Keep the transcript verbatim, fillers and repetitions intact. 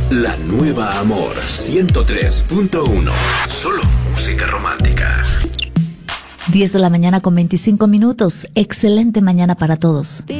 La nueva Amor ciento tres punto uno. Solo música romántica. diez de la mañana con veinticinco minutos. Excelente mañana para todos.